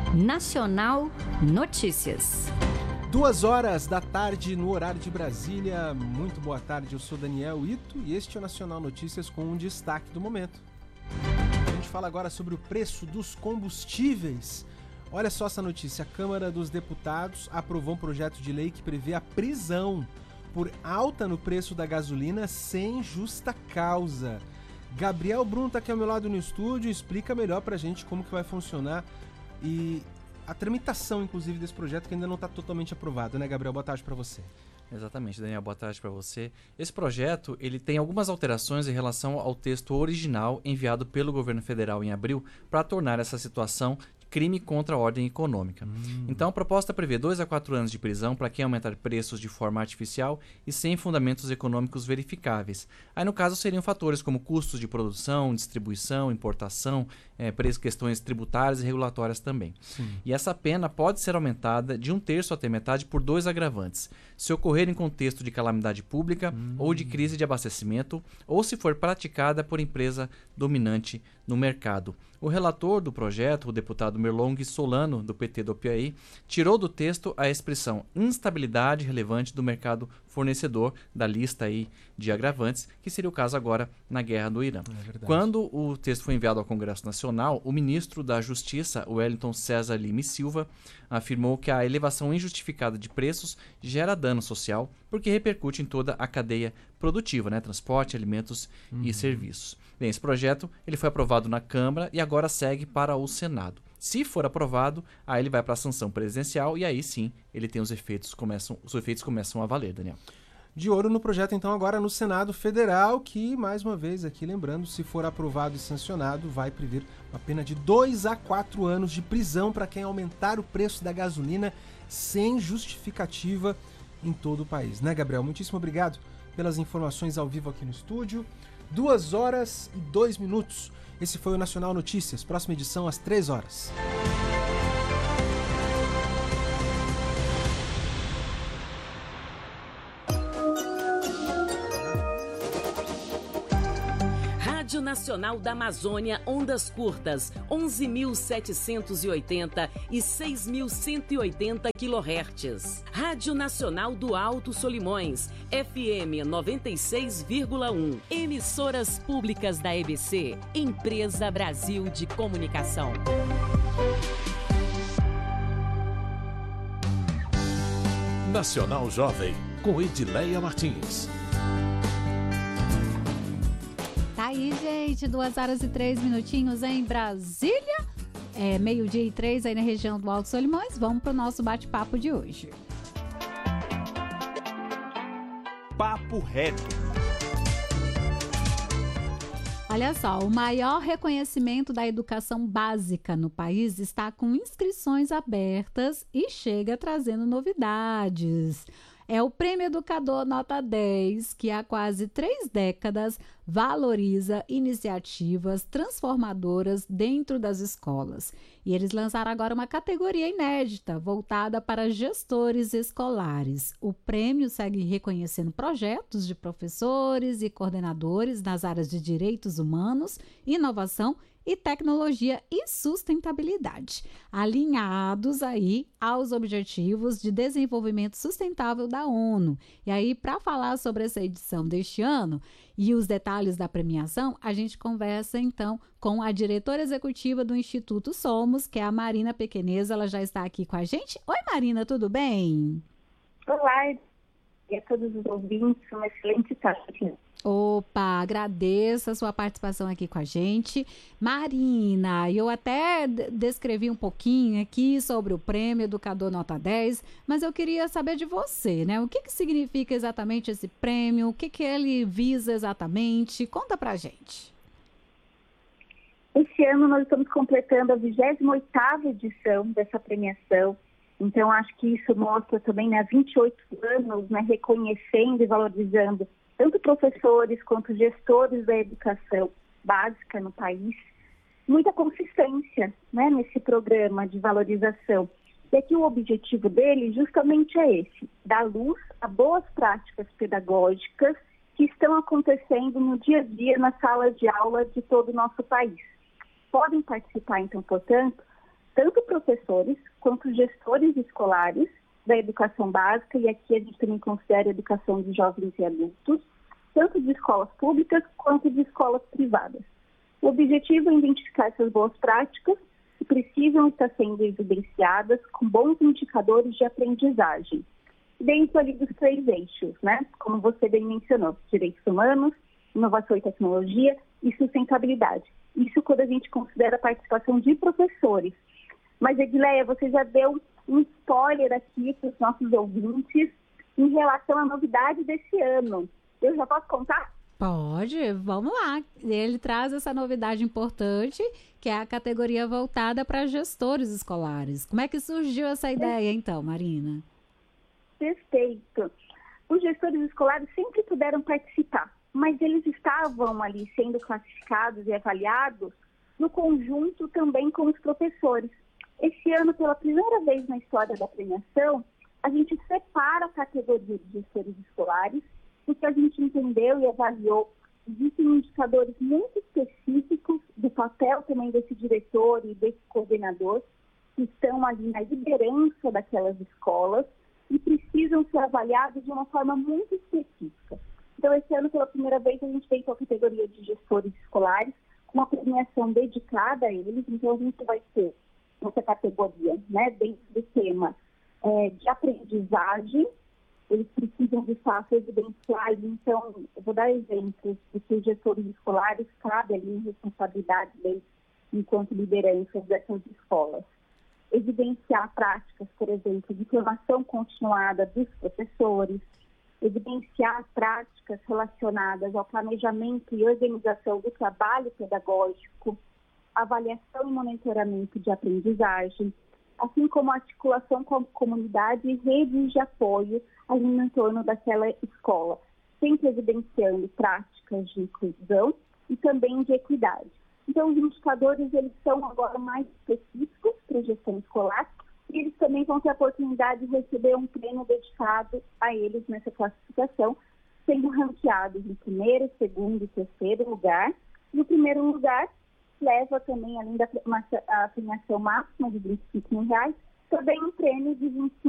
Nacional Notícias. 14h no horário de Brasília. Muito boa tarde, eu sou Daniel Ito e este é o Nacional Notícias com um destaque do momento. A gente fala agora sobre o preço dos combustíveis. Olha só essa notícia, a Câmara dos Deputados aprovou um projeto de lei que prevê a prisão por alta no preço da gasolina sem justa causa. Gabriel Brum está aqui ao meu lado no estúdio, explica melhor pra gente como que vai funcionar e a tramitação, inclusive, desse projeto que ainda não está totalmente aprovado, né, Gabriel? Boa tarde para você. Exatamente, Daniel, boa tarde para você. Esse projeto, ele tem algumas alterações em relação ao texto original enviado pelo governo federal em abril para tornar essa situação crime contra a ordem econômica. Então, a proposta prevê 2 a 4 anos de prisão para quem aumentar preços de forma artificial e sem fundamentos econômicos verificáveis. Aí, no caso, seriam fatores como custos de produção, distribuição, importação, questões tributárias e regulatórias também. Sim. E essa pena pode ser aumentada de 1/3 até metade por 2 agravantes. Se ocorrer em contexto de calamidade pública ou de crise de abastecimento, ou se for praticada por empresa dominante no mercado. O relator do projeto, o deputado Merlong Solano, do PT do Piauí, tirou do texto a expressão instabilidade relevante do mercado fornecedor da lista aí de agravantes, que seria o caso agora na guerra do Irã. Quando o texto foi enviado ao Congresso Nacional, o ministro da Justiça, Wellington César Lima e Silva, afirmou que a elevação injustificada de preços gera dano social, porque repercute em toda a cadeia produtiva, né? Transporte, alimentos e serviços. Bem, esse projeto ele foi aprovado na Câmara e agora segue para o Senado. Se for aprovado, aí ele vai para a sanção presidencial e aí sim ele tem os efeitos começam a valer, Daniel. De olho no projeto, então, agora no Senado Federal, que, mais uma vez, aqui lembrando, se for aprovado e sancionado, vai prever uma pena de 2 a 4 anos de prisão para quem aumentar o preço da gasolina sem justificativa em todo o país. Né, Gabriel? Muitíssimo obrigado pelas informações ao vivo aqui no estúdio. 2h02. Esse foi o Nacional Notícias. Próxima edição às 3h. Rádio Nacional da Amazônia, ondas curtas, 11.780 e 6.180 kHz. Rádio Nacional do Alto Solimões, FM 96,1. Emissoras públicas da EBC, Empresa Brasil de Comunicação. Nacional Jovem, com Edileia Martins. Tá aí, gente, 2h03 em Brasília. 12h03 aí na região do Alto Solimões. Vamos pro nosso bate-papo de hoje. Papo Reto. Olha só, o maior reconhecimento da educação básica no país está com inscrições abertas e chega trazendo novidades. É o Prêmio Educador Nota 10, que há quase 3 décadas valoriza iniciativas transformadoras dentro das escolas. E eles lançaram agora uma categoria inédita, voltada para gestores escolares. O prêmio segue reconhecendo projetos de professores e coordenadores nas áreas de direitos humanos, inovação e tecnologia e sustentabilidade, alinhados aí aos Objetivos de Desenvolvimento Sustentável da ONU. E aí, para falar sobre essa edição deste ano e os detalhes da premiação, a gente conversa então com a diretora executiva do Instituto Somos, que é a Marina Pequeneza. Ela já está aqui com a gente. Oi, Marina, tudo bem? Olá, e a todos os ouvintes, uma excelente tarde. Opa, agradeço a sua participação aqui com a gente. Marina, eu até descrevi um pouquinho aqui sobre o Prêmio Educador Nota 10, mas eu queria saber de você, né? O que significa exatamente esse prêmio? O que ele visa exatamente? Conta pra gente. Esse ano nós estamos completando a 28ª edição dessa premiação. Então, acho que isso mostra também, né, 28 anos, né, reconhecendo e valorizando tanto professores quanto gestores da educação básica no país. Muita consistência, né, nesse programa de valorização. E aqui o objetivo dele justamente é esse, dar luz a boas práticas pedagógicas que estão acontecendo no dia a dia nas salas de aula de todo o nosso país. Podem participar, então, portanto, tanto professores quanto gestores escolares da educação básica, e aqui a gente também considera a educação de jovens e adultos, tanto de escolas públicas quanto de escolas privadas. O objetivo é identificar essas boas práticas que precisam estar sendo evidenciadas com bons indicadores de aprendizagem, dentro ali dos 3 eixos, né? Como você bem mencionou, direitos humanos, inovação e tecnologia e sustentabilidade. Isso quando a gente considera a participação de professores. Mas, Edileia, você já deu um spoiler aqui para os nossos ouvintes em relação à novidade desse ano. Eu já posso contar? Pode, vamos lá. Ele traz essa novidade importante, que é a categoria voltada para gestores escolares. Como é que surgiu essa ideia, então, Marina? Perfeito. Os gestores escolares sempre puderam participar, mas eles estavam ali sendo classificados e avaliados no conjunto também com os professores. Esse ano, pela primeira vez na história da premiação, a gente separa a categoria de gestores escolares, porque a gente entendeu e avaliou, existem indicadores muito específicos do papel também desse diretor e desse coordenador, que estão ali na liderança daquelas escolas e precisam ser avaliados de uma forma muito específica. Então, esse ano, pela primeira vez, a gente tem a categoria de gestores escolares, com uma premiação dedicada a eles. Então, a gente vai ter essa categoria, né, dentro do tema de aprendizagem. Eles precisam, de fato, evidenciar. Então, eu vou dar exemplos de que os gestores escolares cabe ali em responsabilidade deles enquanto lideranças dessas escolas. Evidenciar práticas, por exemplo, de formação continuada dos professores, evidenciar práticas relacionadas ao planejamento e organização do trabalho pedagógico, avaliação e monitoramento de aprendizagem, assim como a articulação com a comunidade e redes de apoio ali no entorno daquela escola, sempre evidenciando práticas de inclusão e também de equidade. Então, os indicadores, eles são agora mais específicos para a gestão escolar e eles também vão ter a oportunidade de receber um prêmio dedicado a eles nessa classificação, sendo ranqueados em primeiro, segundo e terceiro lugar. E o primeiro lugar leva também, além da premiação máxima de R$ 25 mil, também um prêmio de R$ 25